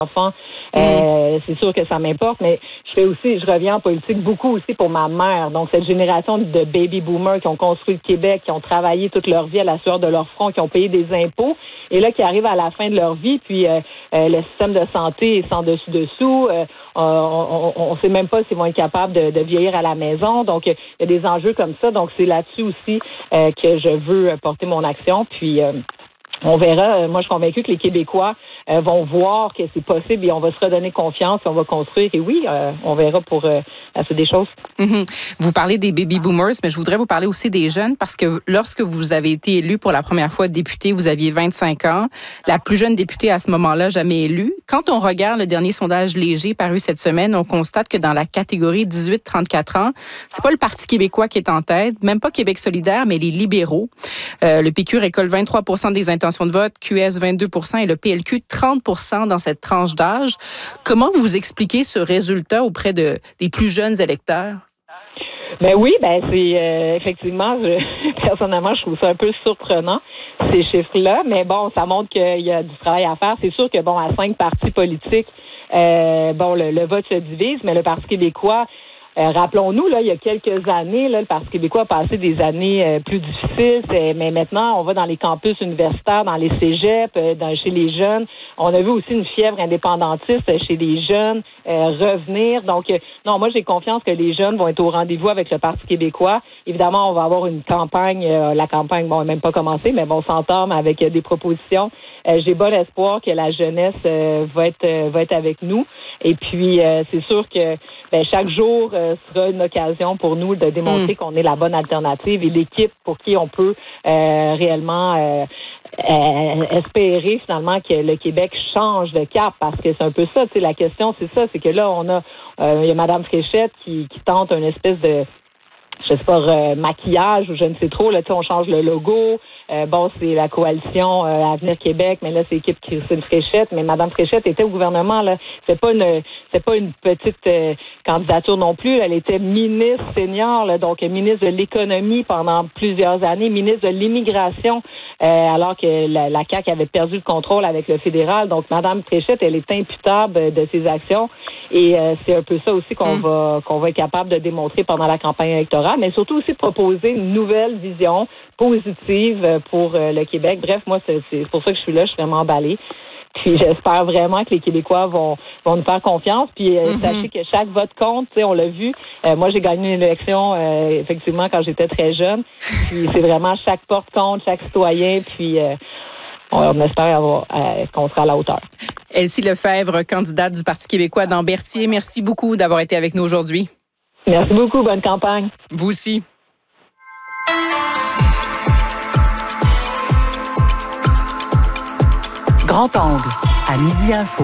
enfants. C'est sûr que ça m'importe, mais je reviens en politique beaucoup aussi pour ma mère. Donc, cette génération de baby boomers qui ont construit le Québec, qui ont travaillé toute leur vie à la sueur de leur front, qui ont payé des impôts, et là, qui arrivent à la fin de leur vie, puis le système de santé est sans dessus-dessous. On sait même pas s'ils vont être capables de vieillir à la maison. Donc, il y a des enjeux comme ça. Donc, c'est là-dessus aussi que je veux porter mon action. Puis, on verra. Moi, je suis convaincue que les Québécois vont voir que c'est possible et on va se redonner confiance et on va construire. Et oui, on verra pour la suite des choses. Vous parlez des baby boomers, mais je voudrais vous parler aussi des jeunes parce que lorsque vous avez été élu pour la première fois député, vous aviez 25 ans. La plus jeune députée à ce moment-là, jamais élue. Quand on regarde le dernier sondage léger paru cette semaine, on constate que dans la catégorie 18-34 ans, c'est pas le Parti québécois qui est en tête, même pas Québec solidaire, mais les libéraux. Le PQ récolte 23 % des intentions de vote, QS 22 % et le PLQ 30 % dans cette tranche d'âge. Comment vous expliquez ce résultat auprès des plus jeunes électeurs? Ben oui, c'est effectivement, personnellement, je trouve ça un peu surprenant, ces chiffres-là, mais bon, ça montre qu'il y a du travail à faire. C'est sûr que, bon, à 5 partis politiques, le vote se divise, mais le Parti québécois, rappelons-nous, là, il y a quelques années, là, le Parti québécois a passé des années plus difficiles, mais maintenant, on va dans les campus universitaires, dans les cégeps, chez les jeunes. On a vu aussi une fièvre indépendantiste chez les jeunes revenir. Donc, non, moi, j'ai confiance que les jeunes vont être au rendez-vous avec le Parti québécois. Évidemment, on va avoir une campagne. La campagne, bon, elle n'a même pas commencé, mais bon, s'entendre avec des propositions. J'ai bon espoir que la jeunesse va être avec nous. Et puis, c'est sûr que chaque jour sera une occasion pour nous de démontrer qu'on est la bonne alternative et l'équipe pour qui on peut réellement espérer finalement que le Québec change de cap, parce que c'est un peu ça, tu sais, la question, c'est ça, c'est que là, il y a Mme Fréchette qui tente une espèce de, je sais pas, maquillage ou je ne sais trop, là, tu sais, on change le logo. C'est la coalition Avenir Québec, mais là, c'est l'équipe Christine Fréchette. Mais Mme Fréchette était au gouvernement, là. C'est pas une petite candidature non plus. Elle était ministre senior, là, donc ministre de l'économie pendant plusieurs années, ministre de l'immigration, alors que la CAQ avait perdu le contrôle avec le fédéral. Donc, Mme Fréchette, elle est imputable de ses actions. Et c'est un peu ça aussi qu'on va être capable de démontrer pendant la campagne électorale, mais surtout aussi de proposer une nouvelle vision positive pour le Québec. Bref, moi, c'est pour ça que je suis là. Je suis vraiment emballée. Puis j'espère vraiment que les Québécois vont nous faire confiance. Puis sachez que chaque vote compte. Tu sais, on l'a vu. Moi, j'ai gagné une élection, effectivement, quand j'étais très jeune. Puis c'est vraiment chaque porte compte, chaque citoyen. Puis on espère qu'on sera à la hauteur. Elsie Lefebvre, candidate du Parti québécois dans Berthier. Merci beaucoup d'avoir été avec nous aujourd'hui. Merci beaucoup. Bonne campagne. Vous aussi. Grand angle, à Midi Info.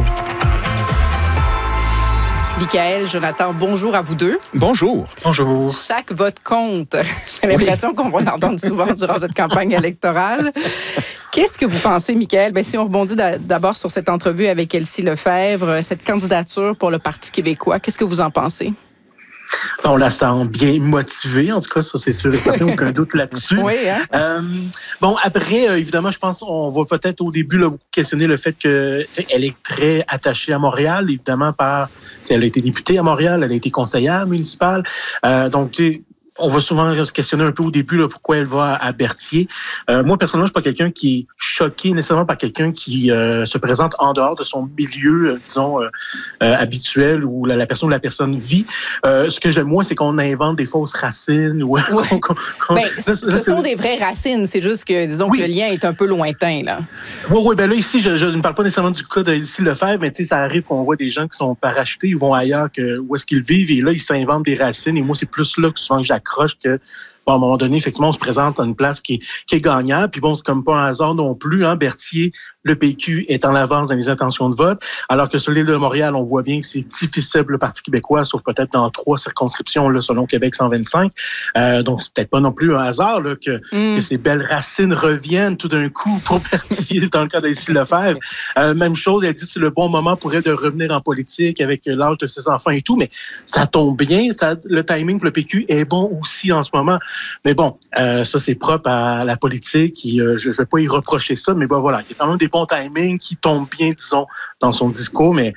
Michaël, Jonathan, bonjour à vous deux. Bonjour. Bonjour. Chaque vote compte. J'ai l'impression qu'on va l'entendre souvent durant cette campagne électorale. Qu'est-ce que vous pensez, Michaël? Si on rebondit d'abord sur cette entrevue avec Elsie Lefebvre, cette candidature pour le Parti québécois, qu'est-ce que vous en pensez? On la sent bien motivée, en tout cas, ça c'est sûr et certain, aucun doute là-dessus. Oui, hein? Après, évidemment, je pense on va peut-être au début là, questionner le fait qu'elle est très attachée à Montréal, évidemment, elle a été députée à Montréal, elle a été conseillère municipale, donc on va souvent se questionner un peu au début là, pourquoi elle va à Berthier. Moi, personnellement, je suis pas quelqu'un qui est choqué nécessairement par quelqu'un qui se présente en dehors de son milieu, habituel où la personne vit. Ce que j'aime moins, c'est qu'on invente des fausses racines. Oui. Ce sont des vraies racines. C'est juste que, disons, que le lien est un peu lointain, là. Oui, là, ici, je ne parle pas nécessairement du cas d'Elsie Lefebvre, mais ça arrive qu'on voit des gens qui sont parachutés, ils vont ailleurs où est-ce qu'ils vivent, et là, ils s'inventent des racines, et moi, c'est plus là que souvent que j'accroche que, à un moment donné, effectivement, on se présente à une place qui est gagnante. Puis bon, c'est comme pas un hasard non plus. Hein. Berthier, le PQ est en avance dans les intentions de vote, alors que sur l'île de Montréal, on voit bien que c'est difficile pour le Parti québécois, sauf peut-être dans 3 circonscriptions, là, selon Québec 125. Donc, c'est peut-être pas non plus un hasard là, que ces belles racines reviennent tout d'un coup pour Berthier, dans le cas d'Elsie Lefebvre. Même chose, elle dit que c'est le bon moment pour elle de revenir en politique avec l'âge de ses enfants et tout, mais ça tombe bien. Le timing pour le PQ est bon aussi en ce moment. Mais bon, ça, c'est propre à la politique. Je ne vais pas y reprocher ça, mais voilà, il y a quand même des bons timings qui tombent bien, disons, dans son discours. Mais